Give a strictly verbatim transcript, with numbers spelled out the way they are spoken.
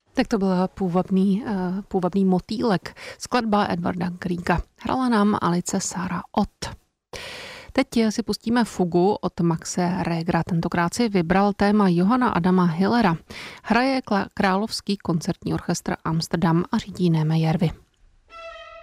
Tak to byl půvabný, půvabný motýlek, skladba Edvarda Krieга. Hrala nám Alice Sara Ott. Teď si pustíme fugu od Maxe Regera. Tentokrát si vybral téma Johanna Adama Hillera. Hraje Královský koncertní orchestr Amsterdam a řídí Néme Järvi.